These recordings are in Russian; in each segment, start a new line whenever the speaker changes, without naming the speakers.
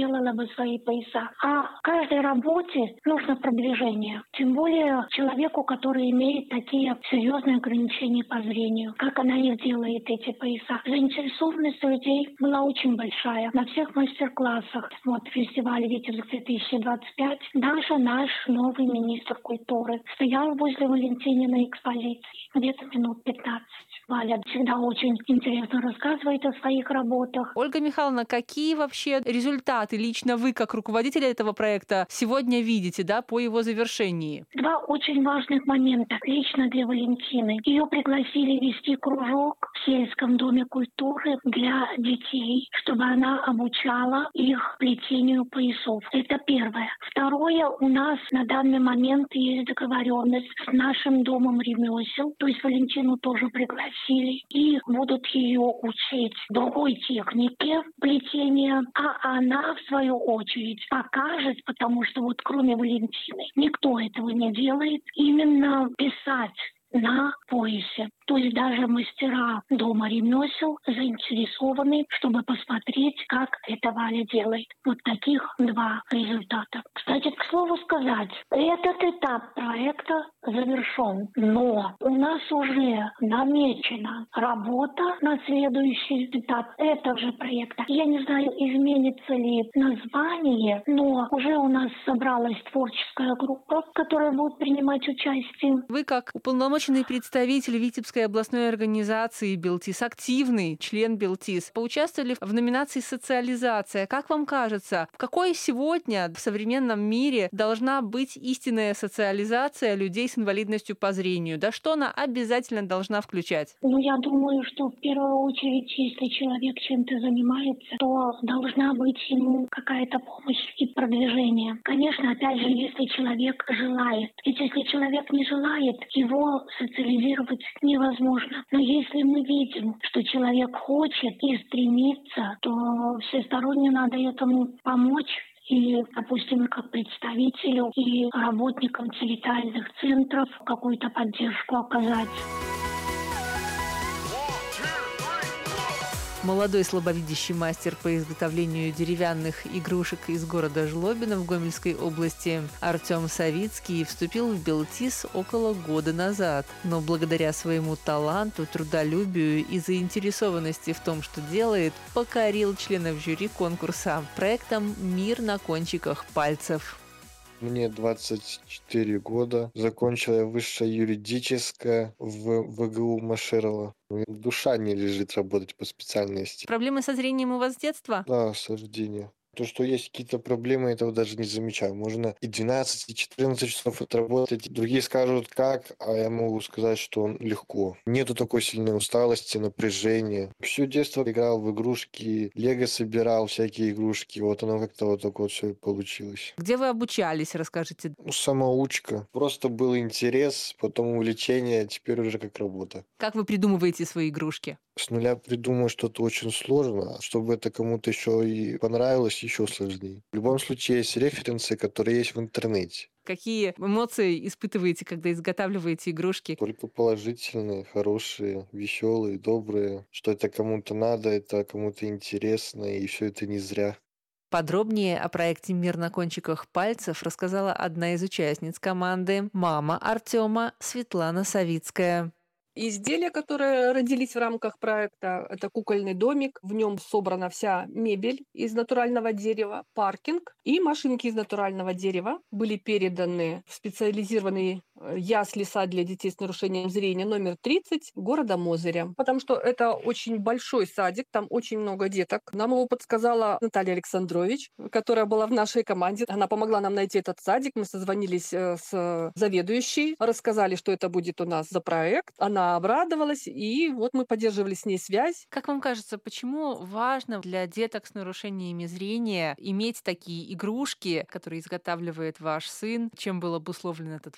делала бы свои пояса. А каждой работе нужно продвижение. Тем более человеку, который имеет такие серьезные ограничения по зрению. Как она их делает, эти пояса. Заинтересованность у людей была очень большая. На всех мастер-классах, вот фестиваль «Витебск 2025», даже наш новый министр культуры стоял возле Валентининой экспозиции где-то минут 15. Валя всегда очень интересно рассказывает о своих работах.
Ольга Михайловна, какие вообще результаты лично вы, как руководитель этого проекта, сегодня видите, по его завершении?
Два очень важных момента лично для Валентины. Ее пригласили вести кружок в сельском доме культуры для детей, чтобы она обучала их плетению поясов. Это первое. Второе, у нас на данный момент есть договоренность с нашим домом ремесел, то есть Валентину тоже пригласили, и будут ее учить другой технике плетения, а она, в свою очередь, покажет, потому что вот кроме Валентины никто этого не делает, именно писать на поясе. То есть даже мастера дома ремесел заинтересованы, чтобы посмотреть, как это Валя делает. Вот таких два результата. Кстати, к слову сказать, этот этап проекта завершен, но у нас уже намечена работа на следующий этап этого же проекта. Я не знаю, изменится ли название, но уже у нас собралась творческая группа, которая будет принимать участие.
Вы, как уполномоченный представитель Витебской областной организации «Белтис», активный член «Белтис», поучаствовали в номинации «Социализация». Как вам кажется, в какой сегодня в современном мире должна быть истинная социализация людей с инвалидностью по зрению? Что она обязательно должна включать?
Я думаю, что в первую очередь, если человек чем-то занимается, то должна быть ему какая-то помощь и продвижение. Конечно, опять же, если человек желает. Ведь если человек не желает, его социализировать невозможно. Но если мы видим, что человек хочет и стремится, то всесторонне надо этому помочь. И, допустим, как представителю и работникам территориальных центров какую-то поддержку оказать.
Молодой слабовидящий мастер по изготовлению деревянных игрушек из города Жлобино в Гомельской области Артем Савицкий вступил в Белтис около года назад. Но благодаря своему таланту, трудолюбию и заинтересованности в том, что делает, покорил членов жюри конкурса проектом «Мир на кончиках пальцев».
Мне 24 года. Закончил я высшее юридическое в ВГУ Машерова. Душа не лежит работать по специальности.
Проблемы со зрением у вас с детства?
Да, с рождения. То, что есть какие-то проблемы, этого даже не замечаю. Можно и 12, и 14 часов отработать. Другие скажут как, а я могу сказать, что легко. Нету такой сильной усталости, напряжения. Всё детство играл в игрушки, лего собирал, всякие игрушки. Вот оно как-то вот так вот все и получилось.
Где вы обучались, расскажите?
Самоучка. Просто был интерес, потом увлечение, теперь уже как работа.
Как вы придумываете свои игрушки?
С нуля придумать что-то очень сложно, а чтобы это кому-то еще и понравилось, еще сложнее. В любом случае есть референсы, которые есть в интернете.
Какие эмоции испытываете, когда изготавливаете игрушки?
Только положительные, хорошие, веселые, добрые. Что это кому-то надо, это кому-то интересно, и все это не зря.
Подробнее о проекте «Мир на кончиках пальцев» рассказала одна из участниц команды, мама Артема Светлана Савицкая.
Изделия, которые родились в рамках проекта, это кукольный домик. В нем собрана вся мебель из натурального дерева, паркинг и машинки из натурального дерева были переданы в специализированный ясли-сад для детей с нарушением зрения номер 30 города Мозыря. Потому что это очень большой садик, там очень много деток. Нам его подсказала Наталья Александрович, которая была в нашей команде. Она помогла нам найти этот садик. Мы созвонились с заведующей, рассказали, что это будет у нас за проект. Она обрадовалась, и вот мы поддерживали с ней связь.
Как вам кажется, почему важно для деток с нарушениями зрения иметь такие игрушки, которые изготавливает ваш сын? Чем был обусловлен этот выбор?
Вы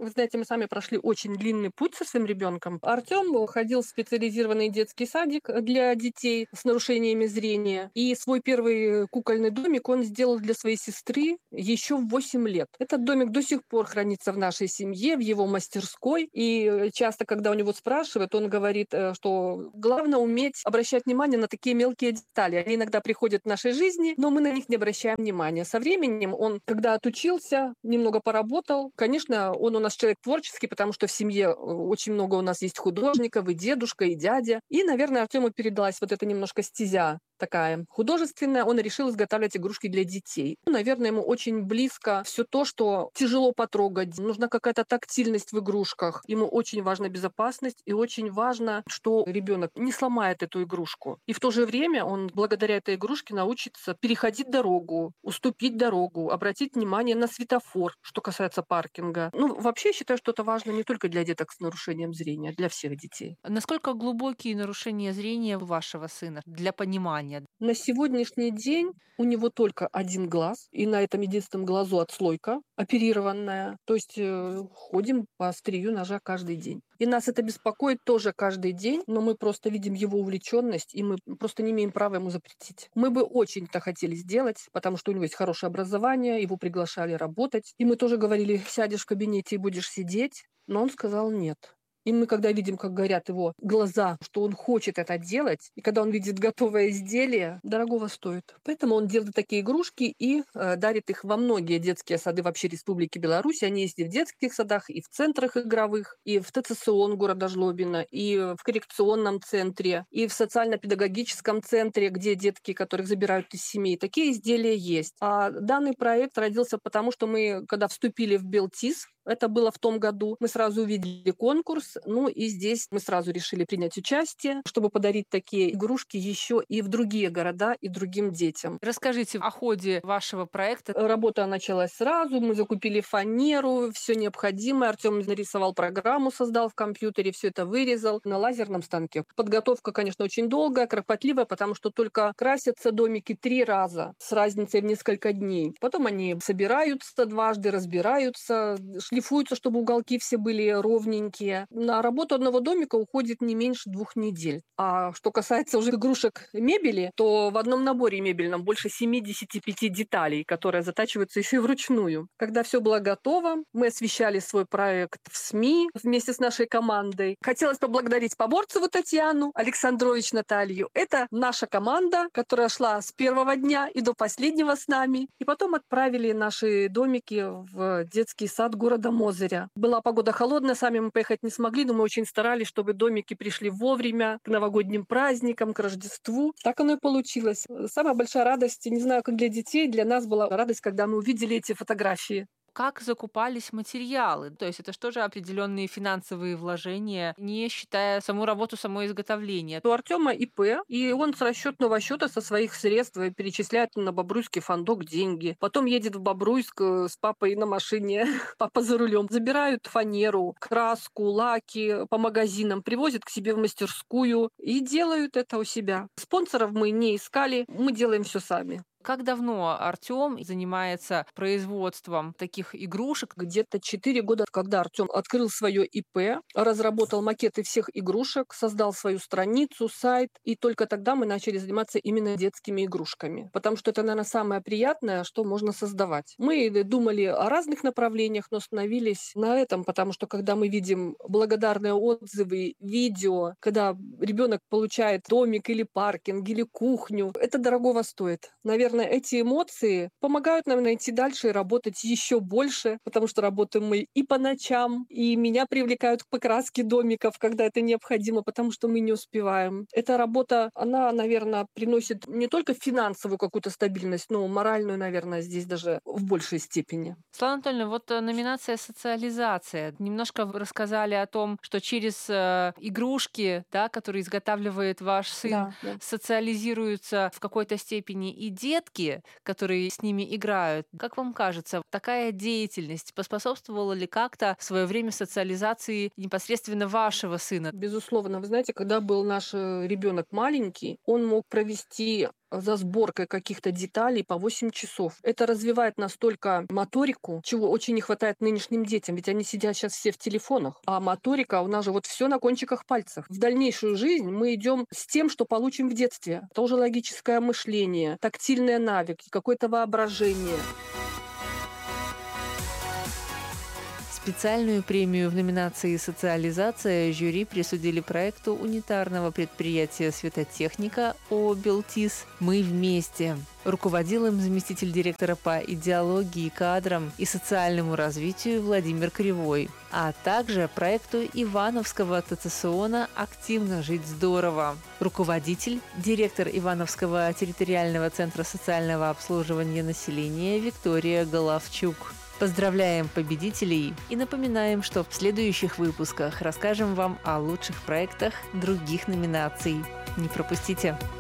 Вы знаете, мы сами прошли очень длинный путь со своим ребенком. Артем ходил в специализированный детский садик для детей с нарушениями зрения. И свой первый кукольный домик он сделал для своей сестры еще в 8 лет. Этот домик до сих пор хранится в нашей семье, в его мастерской. И часто, когда у него спрашивают, он говорит, что главное уметь обращать внимание на такие мелкие детали. Они иногда приходят в нашей жизни, но мы на них не обращаем внимания. Со временем он, когда отучился, немного поработал. Конечно, он у нас человек творческий, потому что в семье очень много у нас есть художников, и дедушка, и дядя. И, наверное, Артему передалась вот эта немножко стезя такая художественная, он решил изготавливать игрушки для детей. Наверное, ему очень близко все то, что тяжело потрогать. Нужна какая-то тактильность в игрушках. Ему очень важна безопасность и очень важно, что ребенок не сломает эту игрушку. И в то же время он благодаря этой игрушке научится переходить дорогу, уступить дорогу, обратить внимание на светофор, что касается паркинга. Вообще, я считаю, что это важно не только для деток с нарушением зрения, для всех детей.
Насколько глубокие нарушения зрения вашего сына для понимания?
На сегодняшний день у него только один глаз, и на этом единственном глазу отслойка оперированная. То есть ходим по острию ножа каждый день. И нас это беспокоит тоже каждый день, но мы просто видим его увлеченность, и мы просто не имеем права ему запретить. Мы бы очень это хотели сделать, потому что у него есть хорошее образование, его приглашали работать. И мы тоже говорили, сядешь в кабинете и будешь сидеть, но он сказал нет. И мы, когда видим, как горят его глаза, что он хочет это делать, и когда он видит готовое изделие, дорогого стоит. Поэтому он делает такие игрушки и дарит их во многие детские сады вообще Республики Беларусь. Они есть и в детских садах, и в центрах игровых, и в ТЦСОН города Жлобина, и в коррекционном центре, и в социально-педагогическом центре, где детки, которых забирают из семей. Такие изделия есть. А данный проект родился потому, что мы, когда вступили в Белтис, это было в том году. Мы сразу увидели конкурс, и здесь мы сразу решили принять участие, чтобы подарить такие игрушки еще и в другие города и другим детям.
Расскажите о ходе вашего проекта.
Работа началась сразу, мы закупили фанеру, все необходимое. Артем нарисовал программу, создал в компьютере, все это вырезал на лазерном станке. Подготовка, конечно, очень долгая, кропотливая, потому что только красятся домики 3 раза с разницей в несколько дней. Потом они собираются дважды, разбираются, шлифуются, чтобы уголки все были ровненькие. На работу одного домика уходит не меньше 2 недель. А что касается уже игрушек мебели, то в одном наборе мебельном больше 75 деталей, которые затачиваются еще и вручную. Когда все было готово, мы освещали свой проект в СМИ вместе с нашей командой. Хотелось поблагодарить Поборцеву Татьяну, Александрович Наталью. Это наша команда, которая шла с первого дня и до последнего с нами. И потом отправили наши домики в детский сад города Мозыря. Была погода холодная, сами мы поехать не смогли, но мы очень старались, чтобы домики пришли вовремя, к новогодним праздникам, к Рождеству. Так оно и получилось. Самая большая радость, не знаю, как для детей, для нас была радость, когда мы увидели эти фотографии.
Как закупались материалы? То есть это что же определенные финансовые вложения, не считая саму работу, само изготовление?
У Артема ИП, и он с расчетного счета со своих средств перечисляет на Бобруйский фондок деньги. Потом едет в Бобруйск с папой на машине, папа за рулем. Забирают фанеру, краску, лаки по магазинам, привозят к себе в мастерскую и делают это у себя. Спонсоров мы не искали, мы делаем все сами.
Как давно Артем занимается производством таких игрушек?
Где-то 4 года, когда Артем открыл свое ИП, разработал макеты всех игрушек, создал свою страницу, сайт, и только тогда мы начали заниматься именно детскими игрушками. Потому что это, наверное, самое приятное, что можно создавать. Мы думали о разных направлениях, но остановились на этом, потому что когда мы видим благодарные отзывы, видео, когда ребенок получает домик или паркинг, или кухню, это дорогого стоит. Наверное, эти эмоции помогают нам идти дальше и работать еще больше, потому что работаем мы и по ночам, и меня привлекают к покраске домиков, когда это необходимо, потому что мы не успеваем. Эта работа, она, наверное, приносит не только финансовую какую-то стабильность, но и моральную, наверное, здесь даже в большей степени.
Светлана Анатольевна, вот номинация «Социализация». Немножко вы рассказали о том, что через игрушки, да, которые изготавливает ваш сын,
Да.
социализируются в какой-то степени и детки, которые с ними играют. Как вам кажется, такая деятельность поспособствовала ли как-то в свое время социализации непосредственно вашего сына?
Безусловно. Вы знаете, когда был наш ребенок маленький, он мог провести за сборкой каких-то деталей по 8 часов. Это развивает настолько моторику, чего очень не хватает нынешним детям, ведь они сидят сейчас все в телефонах. А моторика у нас же вот все на кончиках пальцев. В дальнейшую жизнь мы идем с тем, что получим в детстве. Тоже логическое мышление, тактильные навыки, какое-то воображение.
Специальную премию в номинации «Социализация» жюри присудили проекту унитарного предприятия «Светотехника» ООО «Белтис» «Мы вместе». Руководил им заместитель директора по идеологии, кадрам и социальному развитию Владимир Кривой, а также проекту Ивановского ТЦСОНа «Активно жить здорово». Руководитель, директор Ивановского территориального центра социального обслуживания населения Виктория Головчук. Поздравляем победителей и напоминаем, что в следующих выпусках расскажем вам о лучших проектах других номинаций. Не пропустите!